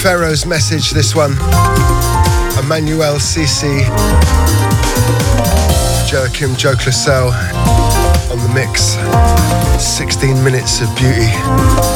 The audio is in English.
Pharaoh's Message, this one. Emmanuel Sisi, Joachim Joe Classell on the mix. 16 minutes of beauty.